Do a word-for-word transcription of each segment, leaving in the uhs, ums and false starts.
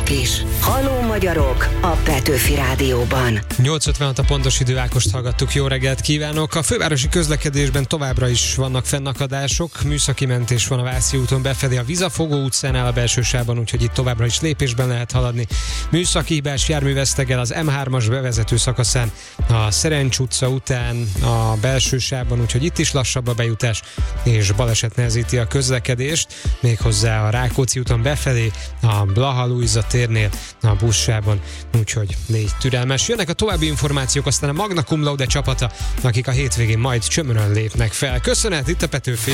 másnap is. Halló magyarok a Petőfi Rádióban. nyolc ötvenhat a pontos idő, Ákost hallgattuk, jó reggelt kívánok! A fővárosi közlekedésben továbbra is vannak fennakadások, műszaki mentés van a Vászi úton befelé a Vizafogó utcánál a belső sávban, úgyhogy itt továbbra is lépésben lehet haladni. Műszaki hibás járművesztegel az em hármas bevezető szakaszán a Szerencs utca után a belső sávban, úgyhogy itt is lassabb a bejutás, és baleset nehezíti a közlekedést, méghozzá a Rákóczi úton befelé a Blaha Lujza térnél a buszsában, úgyhogy légy türelmes. Jönnek a további információk, aztán a Magna Cum Laude csapata, akik a hétvégén majd Csömörön lépnek fel. Köszönet, itt a Petőfi.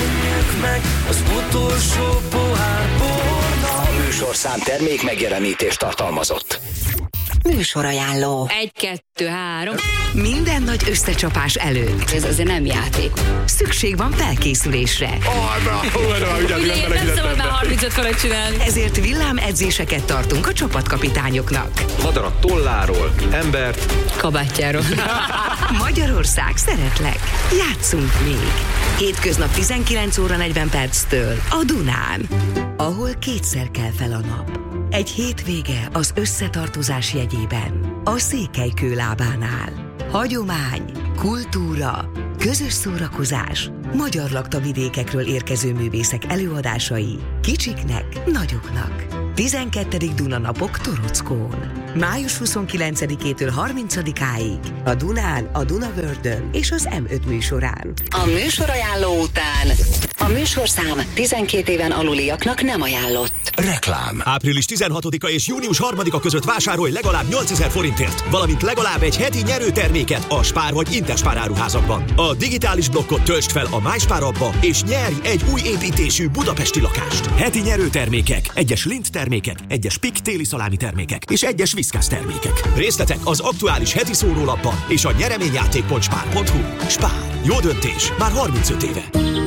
Meg az utolsó pohár borna. A műsorszám termék megjelenítést tartalmazott. Műsorajánló. Egy, kettő, három. Minden nagy összecsapás előtt Ez azért nem játék. szükség van felkészülésre. Ugye én nem szabad már harmincöt fölött csinálni. Ezért villámedzéseket tartunk a csapatkapitányoknak. Madarak tolláról, embert, Kabátjáról. Magyarország, szeretlek. Játszunk még. Hétköznap tizenkilenc óra negyven perctől a Dunán. Ahol kétszer kell fel a nap. Egy hétvége az összetartozás jegyében. A Székelykő lábánál. Hagyomány, kultúra, közös szórakozás, magyar laktavidékekről érkező művészek előadásai, kicsiknek, nagyoknak. tizenkettedik Dunanapok Torockón. május huszonkilencedikétől harmincadikáig a Dunán, a Dunavördön és az em öt műsorán. A műsorajánló után a műsorszám tizenkét éven aluliaknak nem ajánlott. Reklám. április tizenhatodika és június harmadika között vásárolj legalább nyolcezer forintért, valamint legalább egy heti nyerőterméket a Spár vagy Interspár áruházakban. A digitális blokkot töltsd fel a MySpár appba, és nyerj egy új építésű budapesti lakást. Heti nyerőtermékek, egyes Lindt termékek, egyes Pik téli szalámi termékek és egyes Whiskas termékek. Részletek az aktuális heti szórólapban és a nyereményjáték pont spár pont hu. Spár. Jó döntés. Már harmincöt éve.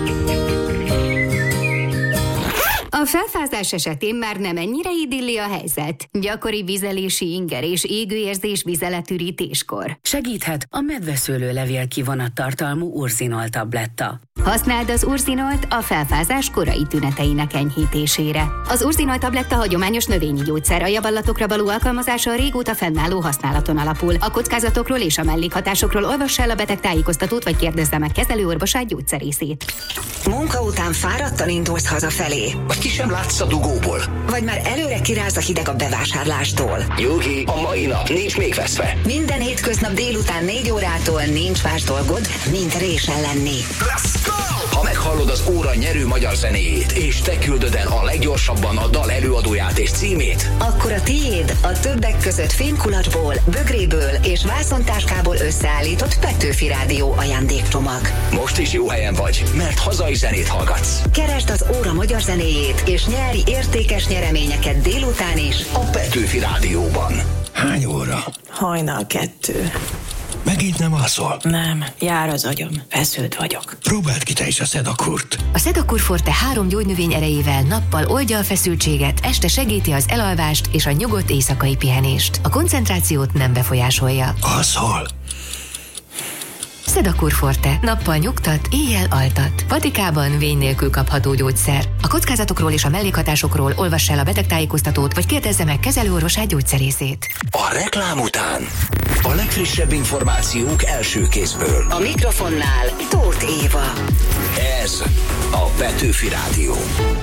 A felfázás esetén már nem ennyire idilli a helyzet. Gyakori vizelési inger és égőérzés vizeletürítéskor. Segíthet a medveszőlő levél kivonat tartalmú Urzinol tabletta. Használd az Urzinolt a felfázás korai tüneteinek enyhítésére. Az Urzinolt tabletta hagyományos növényi gyógyszer, a javallatokra való alkalmazása a régóta fennálló használaton alapul. A kockázatokról és a mellékhatásokról olvass el a beteg tájékoztatót, vagy kérdezze meg kezelőorvosát, gyógyszerészét. Munka után fáradtan indulsz hazafelé. Vagy ki sem látsz a dugóból. Vagy már előre kiráz a hideg a bevásárlástól. Nyugi, a mai nap nincs még veszve. Minden hétköznap délután négy órától nincs más dolgod, mint résen lenni. Let's go! Ha meghallod az óra nyerő magyar zenéjét, és te küldöd el a leggyorsabban a dal előadóját és címét, Akkor a tiéd a többek között fémkulacsból, bögréből és vászontáskából összeállított Petőfi Rádió ajándékcsomag. most is jó helyen vagy, mert hazai zenét hallgatsz. Keresd az óra magyar zenéjét, és nyerj értékes nyereményeket délután is A Petőfi Rádióban. Hány óra? Hajnal kettő. Megint nem alszol? Nem, jár az agyam. Feszült vagyok. Próbáld ki te is a Szedakurt. A Szedakurt Forte három gyógynövény erejével nappal oldja a feszültséget, este segíti az elalvást és a nyugodt éjszakai pihenést. A koncentrációt nem befolyásolja. Alszol? Szedakurt Forte. Nappal nyugtat, éjjel altat. Patikában vény nélkül kapható gyógyszer. A kockázatokról és a mellékhatásokról olvass el a betegtájékoztatót, vagy kérdezze meg kezelőorvosát, gyógyszerészét. A reklám után a legfrissebb információk első kézből. A mikrofonnál Tóth Éva. Ez a Petőfi Rádió.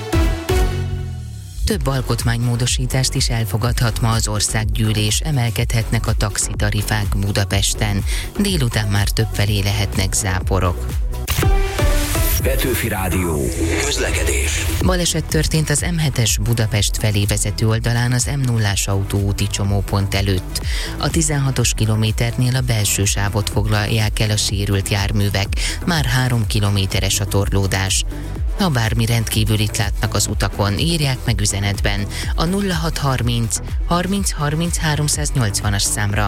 Több alkotmánymódosítást is elfogadhat ma az országgyűlés, emelkedhetnek a taxitarifák Budapesten. Délután már többfelé lehetnek záporok. Petőfi Rádió. Közlekedés. Baleset történt az em hetes Budapest felé vezető oldalán az em nullás autóúti csomópont előtt. A tizenhatos kilométernél a belső sávot foglalják el a sérült járművek, már három kilométeres a torlódás. Ha bármi rendkívülit látnak az utakon, írják meg üzenetben a nulla hat harminc harminc harminc háromszáznyolcvanas számra.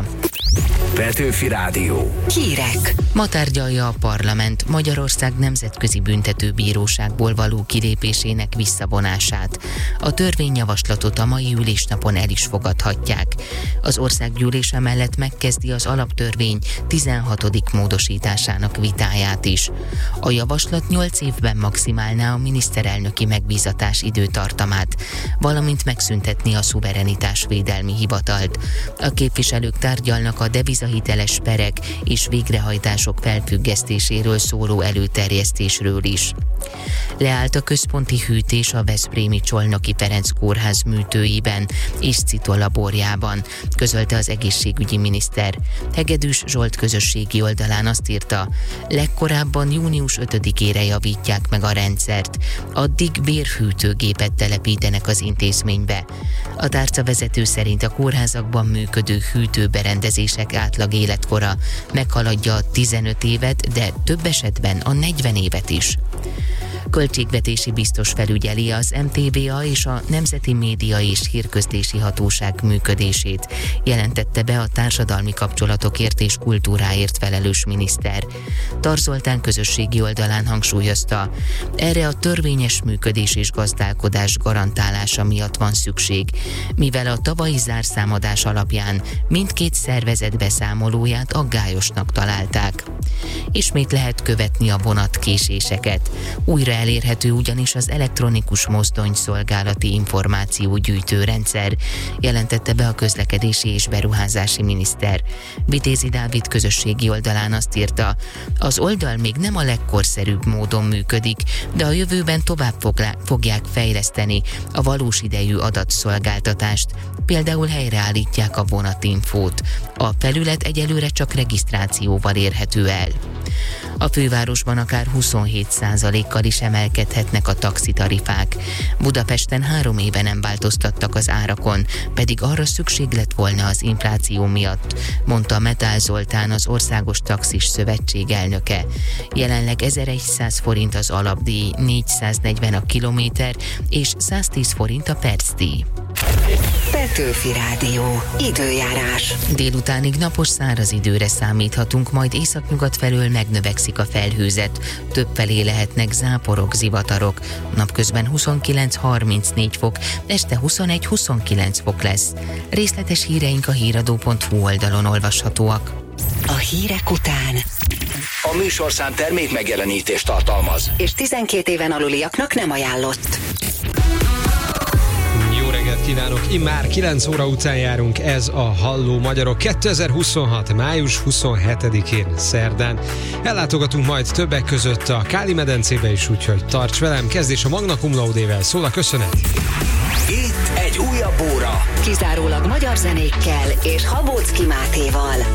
Petőfi Rádió. Hírek. Ma tárgyalja a parlament Magyarország Nemzetközi Büntetőbíróságból való kilépésének visszavonását. A törvényjavaslatot a mai ülésnapon el is fogadhatják. Az országgyűlése mellett megkezdi az alaptörvény tizenhatodik módosításának vitáját is. A javaslat nyolc évben maximálná a miniszterelnöki megbízatás időtartamát, valamint megszüntetni a szuverenitásvédelmi hivatalt. A képviselők tárgyalnak a devizahiteles perek és végrehajtások felfüggesztéséről szóló előterjesztésről is. Leállt a központi hűtés a veszprémi Csolnoki Ferenc kórház műtőiben és citolaborjában, közölte az egészségügyi miniszter. Hegedűs Zsolt közösségi oldalán azt írta, legkorábban június ötödikére javítják meg a rendszert, addig bérhűtőgépet telepítenek az intézménybe. A tárca vezető szerint a kórházakban működő hűtőberendezések átlag életkora meghaladja a tizenöt évet, de több esetben a negyven évet is. Költségvetési biztos felügyeli az em té vé á és a Nemzeti Média és Hírközlési Hatóság működését, jelentette be a társadalmi kapcsolatokért és kultúráért felelős miniszter. Tar Zoltán közösségi oldalán hangsúlyozta, erre a törvényes működés és gazdálkodás garantálása miatt van szükség, mivel a tavalyi zárszámadás alapján mindkét szervezet beszámolóját aggályosnak találták. Ismét lehet követni a vonatkéséseket. Újra elérhető ugyanis az elektronikus mozdonyszolgálati információgyűjtő rendszer, jelentette be a közlekedési és beruházási miniszter. Vitézi Dávid közösségi oldalán azt írta, az oldal még nem a legkorszerűbb módon működik, de a jövőben tovább fogják fejleszteni a valós idejű adatszolgáltatást, például helyreállítják a vonatinfót. A felület egyelőre csak regisztrációval érhető el. A fővárosban akár huszonhét százalékkal is emelkedhetnek a taxitarifák. Budapesten három éve nem változtattak az árakon, pedig arra szükség lett volna az infláció miatt, mondta Metál Zoltán, az Országos Taxis Szövetség elnöke. Jelenleg ezerszáz forint az alapdíj, négyszáznegyven a kilométer és száztíz forint a percdíj. Petőfi Rádió. Időjárás. Délutánig napos száraz időre számíthatunk, majd északnyugat felől megnövekszik a felhőzet. Többfelé lehetnek záporok, zivatarok. Napközben huszonkilenc-harmincnégy fok, este huszonegy-huszonkilenc fok lesz. Részletes híreink a híradó pont hu oldalon olvashatóak. A hírek után A műsorszám termék megjelenítést tartalmaz, és tizenkét éven aluliaknak nem ajánlott. Jó reggelt kívánok! Immár kilenc óra után járunk, ez a Halló Magyarok kétezer-huszonhat. május huszonhetedikén szerdán. Ellátogatunk majd többek között a Káli-medencébe is, úgyhogy tarts velem, kezdés a Magna Cum Laude-vel szól a köszönet. Itt egy újabb óra. Kizárólag magyar zenékkel és Habóczky Mátéval.